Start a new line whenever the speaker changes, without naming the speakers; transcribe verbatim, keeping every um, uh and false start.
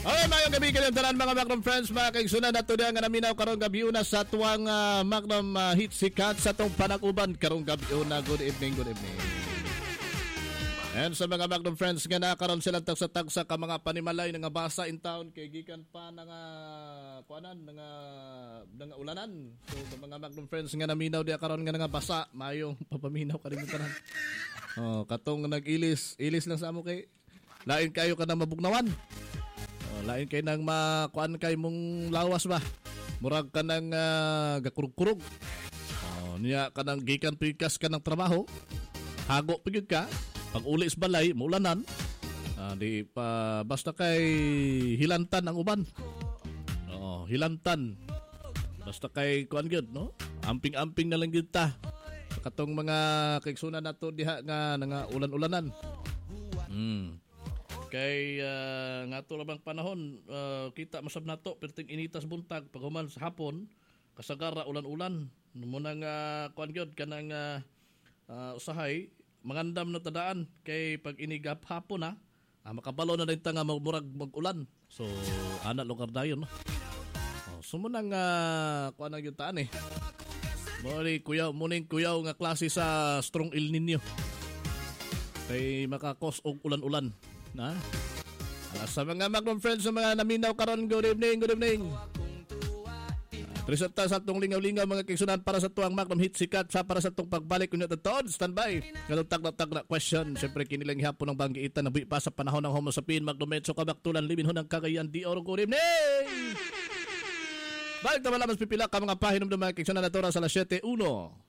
Okay, mga gabi kayo tanan mga Magnum friends, mga kaigsunan nato nga naminaw karong gabi una sa tuwang uh, Magnum uh, hit sikat sa tong panag-uban karong gabi una. Good evening, good evening. And sa mga Magnum friends nga nakaroon sila tag sa tag sa ka mga panimalay nga basa in town kay gikan pa nga kuanan nga nga ulanan. So sa mga Magnum friends nga naminaw dia karon nga nga basa, mayong papaminaw kadto tanan. Oh, katong nag-ilis, ilis lang sa amo kay lain kayo ka na mabugnawan. Lain kay nang makuan kay mong lawas ba. Murag ka nang uh, gakurug-kurug. Oh, niya ka nang gikan pikas ka ng trabaho. Hago pigid ka. Pag uli sa balay, maulanan. Uh, di pa basta kay hilantan ang uban. Oo, hilantan. Basta kay kuan gyud, no? Amping-amping na lang gyud ta. Katong mga kaigsunan nato diha nga nga ulan-ulanan. Hmm. Kay uh, nga to labang panahon uh, kita masab nato perting initas buntag paghuman sa hapon kasagara ulan-ulan muna nga kuan gyud kanang uh, uh, usahay mangandam na tadaan kay pag inigap hapon na ah, makabalo na din ta nga magmurag mag-ulan so ana lugar dayon no. Oh, so muna nga kuan na gyud taan eh mori kuyaw muning kuyaw nga klase sa strong El Nino kay makakos og ulan-ulan na. Alas sa mga Magnum friends sa mga naminaw karon, good evening, good evening. Trisata sa atong lingaw-lingaw mga kaigsunan para sa tuwang Magnum hit sikat sa para sa atong pagbalik kunyo tatod. Standby. Katong tag na question. Siyempre kinilang hapon ng banggiitan na pa sa panahon ng Homo sapien Magnum Metso kabaktulan limin ho ng Cagayan de Oro. Good evening. Balik naman lamang pipila ka mga pahinom ng mga kaigsunan na tora sa alas siyete uno.